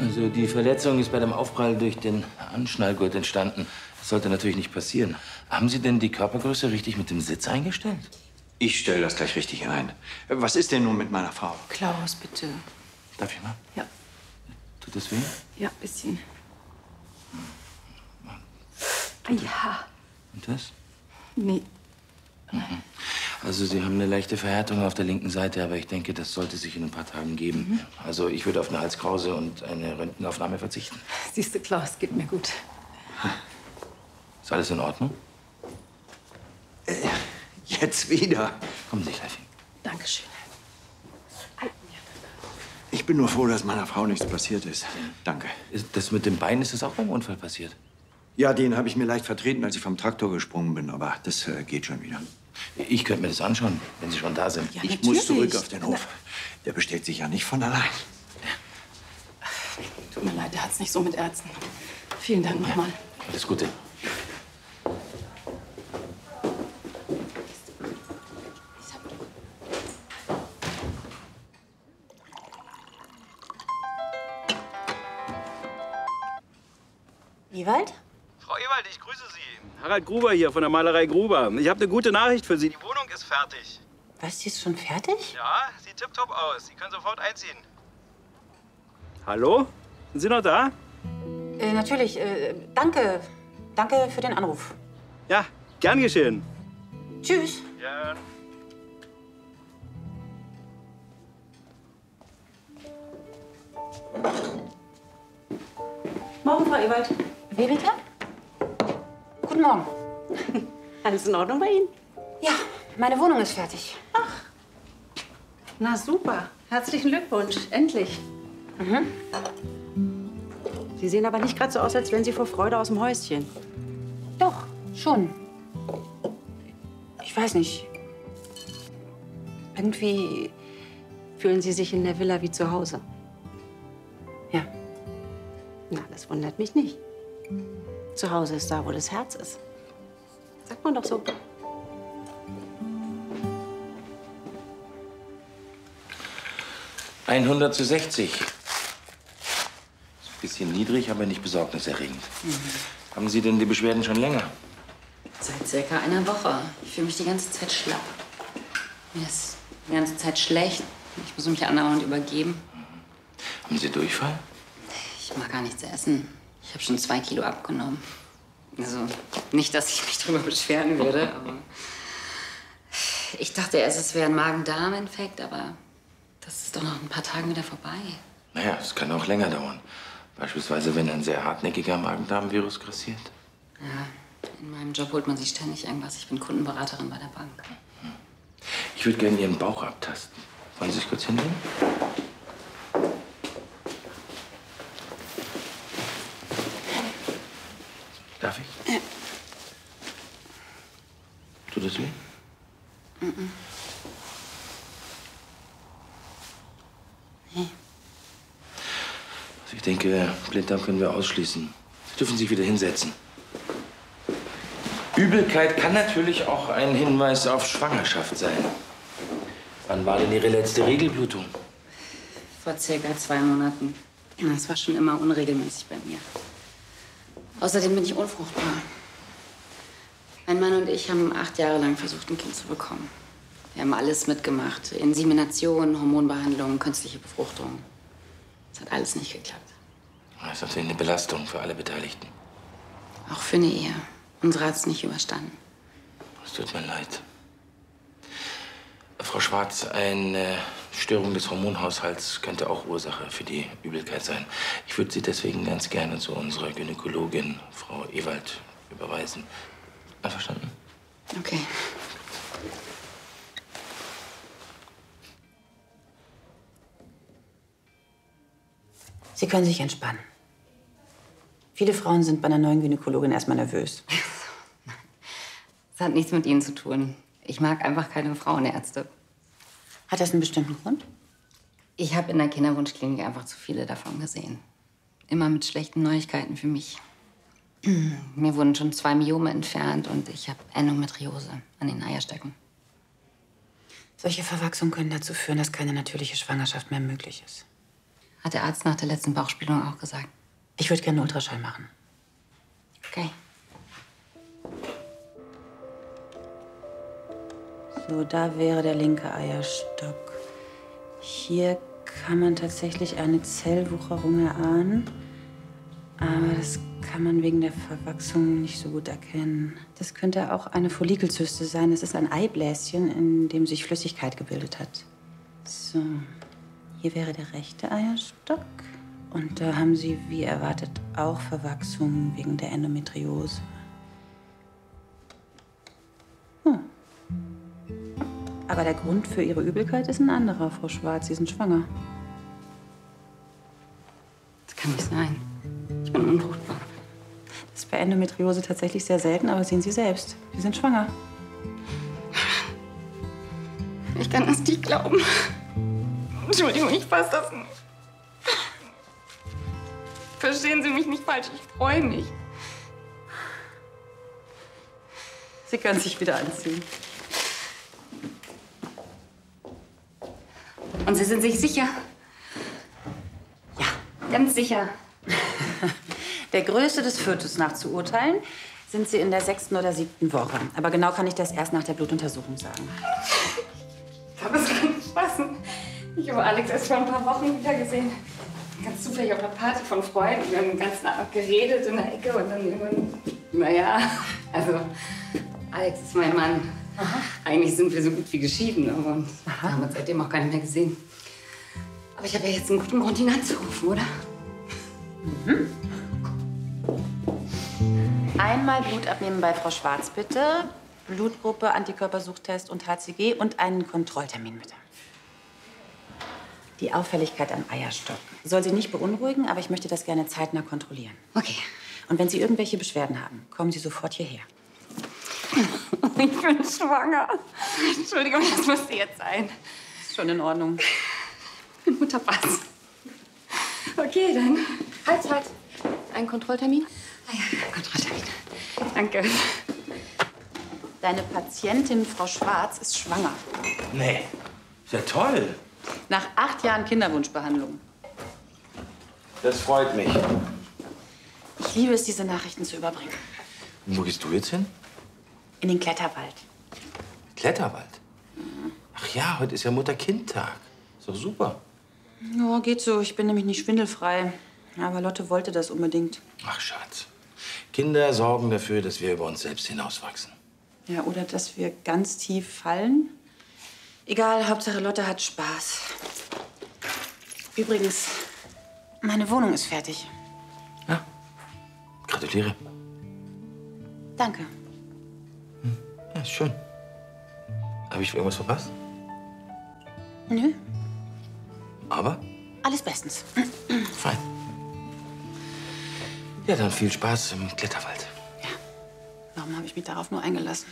Also die Verletzung ist bei dem Aufprall durch den Anschnallgurt entstanden. Das sollte natürlich nicht passieren. Haben Sie denn die Körpergröße richtig mit dem Sitz eingestellt? Ich stelle das gleich richtig ein. Was ist denn nun mit meiner Frau? Klaus, bitte. Darf ich mal? Ja. Tut das weh? Ja, ein bisschen. Ja. Und das? Nee. Also Sie haben eine leichte Verhärtung auf der linken Seite, aber ich denke, das sollte sich in ein paar Tagen geben. Also ich würde auf eine Halskrause und eine Röntgenaufnahme verzichten. Siehst du, Klaus, geht mir gut. Ist alles in Ordnung? Jetzt wieder. Kommen Sie, Steffi. Dankeschön. Ich bin nur froh, dass meiner Frau nichts passiert ist. Danke. Das mit dem Bein, ist das auch beim Unfall passiert? Ja, den habe ich mir leicht vertreten, als ich vom Traktor gesprungen bin. Aber das geht schon wieder. Ich könnte mir das anschauen, wenn Sie schon da sind. Ja, Ich natürlich. muss zurück auf den Hof. Der bestellt sich ja nicht von allein. Tut mir leid, der hat's nicht so mit Ärzten. Vielen Dank nochmal. Alles Gute. Ewald? Frau Ewald, ich grüße Sie. Harald Gruber hier von der Malerei Gruber. Ich habe eine gute Nachricht für Sie. Die Wohnung ist fertig. Was, die ist schon fertig? Ja, sieht tipptopp aus. Sie können sofort einziehen. Hallo? Sind Sie noch da? Natürlich. Danke. Danke für den Anruf. Ja, gern geschehen. Tschüss. Ja. Morgen, Frau Ewald. Wie bitte? Guten Morgen. Alles in Ordnung bei Ihnen? Ja, meine Wohnung ist fertig. Na super. Herzlichen Glückwunsch. Endlich. Sie sehen aber nicht gerade so aus, als wären Sie vor Freude aus dem Häuschen. Doch, schon. Ich weiß nicht. Irgendwie. Fühlen Sie sich in der Villa wie zu Hause? Ja. Na, das wundert mich nicht. Zu Hause ist da, wo das Herz ist. Sagt man doch so. 100:60. Ist ein bisschen niedrig, aber nicht besorgniserregend. Haben Sie denn die Beschwerden schon länger? Seit circa einer Woche. Ich fühle mich die ganze Zeit schlapp. Mir ist die ganze Zeit schlecht. Ich muss mich andauernd übergeben. Haben Sie Durchfall? Ich mag gar nichts essen. Ich habe schon 2 Kilo abgenommen. Also, nicht, dass ich mich darüber beschweren würde, aber... Ich dachte erst, es wäre ein Magen-Darm-Infekt, aber das ist doch noch ein paar Tagen wieder vorbei. Naja, es kann auch länger dauern. Beispielsweise, wenn ein sehr hartnäckiger Magen-Darm-Virus grassiert. Ja, in meinem Job holt man sich ständig irgendwas. Ich bin Kundenberaterin bei der Bank. Ich würde gerne Ihren Bauch abtasten. Wollen Sie sich kurz hinlegen? Darf ich? Ja. Tut das weh? Nee. Also ich denke, Blinddarm können wir ausschließen. Sie dürfen sich wieder hinsetzen. Übelkeit kann natürlich auch ein Hinweis auf Schwangerschaft sein. Wann war denn Ihre letzte Regelblutung? Vor circa 2 Monaten. Das war schon immer unregelmäßig bei mir. Außerdem bin ich unfruchtbar. Mein Mann und ich haben 8 Jahre lang versucht, ein Kind zu bekommen. Wir haben alles mitgemacht. Insemination, Hormonbehandlung, künstliche Befruchtung. Es hat alles nicht geklappt. Das ist natürlich eine Belastung für alle Beteiligten. Auch für eine Ehe. Unsere hat es nicht überstanden. Es tut mir leid. Frau Schwarz, eine Störung des Hormonhaushalts könnte auch Ursache für die Übelkeit sein. Ich würde Sie deswegen ganz gerne zu unserer Gynäkologin, Frau Ewald, überweisen. Einverstanden? Okay. Sie können sich entspannen. Viele Frauen sind bei einer neuen Gynäkologin erstmal nervös. Das hat nichts mit Ihnen zu tun. Ich mag einfach keine Frauenärzte. Hat das einen bestimmten Grund? Ich habe in der Kinderwunschklinik einfach zu viele davon gesehen. Immer mit schlechten Neuigkeiten für mich. Mir wurden schon 2 Myome entfernt und ich habe Endometriose an den Eierstöcken. Solche Verwachsungen können dazu führen, dass keine natürliche Schwangerschaft mehr möglich ist. Hat der Arzt nach der letzten Bauchspiegelung auch gesagt. Ich würde gerne einen Ultraschall machen. Okay. So, da wäre der linke Eierstock. Hier kann man tatsächlich eine Zellwucherung erahnen. Aber das kann man wegen der Verwachsung nicht so gut erkennen. Das könnte auch eine Follikelzyste sein. Das ist ein Eibläschen, in dem sich Flüssigkeit gebildet hat. So, hier wäre der rechte Eierstock. Und da haben Sie, wie erwartet, auch Verwachsung wegen der Endometriose. Aber der Grund für Ihre Übelkeit ist ein anderer, Frau Schwarz. Sie sind schwanger. Das kann nicht sein. Ich bin unfruchtbar. Das ist bei Endometriose tatsächlich sehr selten, aber sehen Sie selbst. Sie sind schwanger. Ich kann das nicht glauben. Entschuldigung, ich fasse das nicht. Verstehen Sie mich nicht falsch, ich freue mich. Sie können sich wieder anziehen. Und Sie sind sich sicher? Ja. Ganz sicher. Der Größe des Fötus nach zu urteilen, sind Sie in der 6. oder 7. Woche. Aber genau kann ich das erst nach der Blutuntersuchung sagen. Ich habe es gar nicht fassen. Ich habe Alex erst vor ein paar Wochen wieder gesehen. Ganz zufällig auf einer Party von Freunden. Wir haben den ganzen Abend geredet in der Ecke und dann irgendwann, naja, also Alex ist mein Mann. Aha. Eigentlich sind wir so gut wie geschieden, aber wir haben uns seitdem auch keinen mehr gesehen. Aber ich habe ja jetzt einen guten Grund, ihn anzurufen, oder? Mhm. Einmal Blut abnehmen bei Frau Schwarz, bitte. Blutgruppe, Antikörpersuchtest und HCG und einen Kontrolltermin, bitte. Die Auffälligkeit am Eierstock soll Sie nicht beunruhigen, aber ich möchte das gerne zeitnah kontrollieren. Okay. Und wenn Sie irgendwelche Beschwerden haben, kommen Sie sofort hierher. Ich bin schwanger. Entschuldigung, das musste jetzt sein. Ist schon in Ordnung. Ich bin Mutterpass. Okay, dann. Halt. Ein Kontrolltermin? Ah ja, Kontrolltermin. Danke. Deine Patientin, Frau Schwarz, ist schwanger. Nee, ist ja toll. Nach 8 Jahren Kinderwunschbehandlung. Das freut mich. Ich liebe es, diese Nachrichten zu überbringen. Und wo gehst du jetzt hin? In den Kletterwald. Kletterwald? Ach ja, heute ist ja Mutter-Kind-Tag. Ist doch super. Ja, geht so. Ich bin nämlich nicht schwindelfrei. Aber Lotte wollte das unbedingt. Ach, Schatz. Kinder sorgen dafür, dass wir über uns selbst hinauswachsen. Ja, oder dass wir ganz tief fallen. Egal, Hauptsache Lotte hat Spaß. Übrigens, meine Wohnung ist fertig. Ja, gratuliere. Danke. Ja, ist schön. Habe ich irgendwas verpasst? Nö, Aber? alles bestens. Fein. Ja, dann viel Spaß im Kletterwald. Ja, warum habe ich mich darauf nur eingelassen?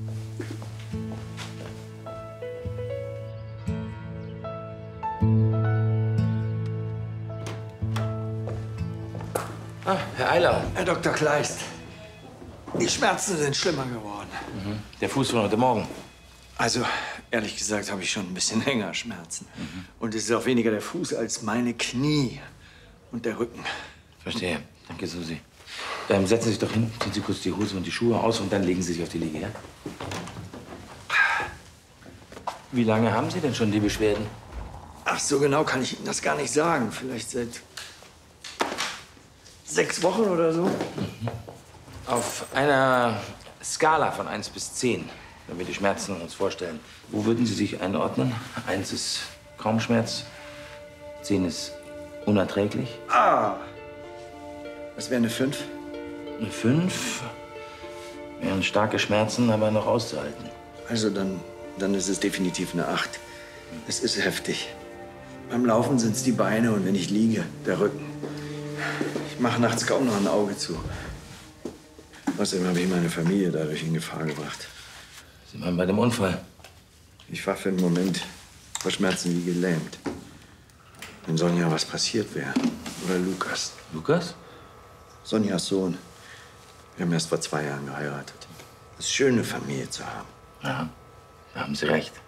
Ah, Herr Eiler. Herr Dr. Kleist, die Schmerzen sind schlimmer geworden. Der Fuß von heute Morgen. Also, ehrlich gesagt, habe ich schon ein bisschen länger Schmerzen. Und es ist auch weniger der Fuß als meine Knie und der Rücken. Verstehe. Danke, Susi. Setzen Sie sich doch hin, ziehen Sie kurz die Hose und die Schuhe aus und dann legen Sie sich auf die Liege, ja? Wie lange haben Sie denn schon die Beschwerden? Ach, so genau kann ich Ihnen das gar nicht sagen. Vielleicht seit 6 Wochen oder so. Auf einer Skala von 1 bis 10, wenn wir die Schmerzen uns vorstellen, wo würden Sie sich einordnen? 1 ist kaum Schmerz, 10 ist unerträglich. Ah! Das wäre eine 5. Eine 5 wären starke Schmerzen, aber noch auszuhalten. Also dann ist es definitiv eine 8. Es ist heftig. Beim Laufen sind es die Beine und wenn ich liege, der Rücken. Ich mache nachts kaum noch ein Auge zu. Außerdem habe ich meine Familie dadurch in Gefahr gebracht. Sie waren bei dem Unfall. Ich war für einen Moment vor Schmerzen wie gelähmt. Wenn Sonja was passiert wäre. Oder Lukas. Lukas? Sonjas Sohn. Wir haben erst vor 2 Jahren geheiratet. Es ist schön, eine Familie zu haben. Ja, da haben Sie recht.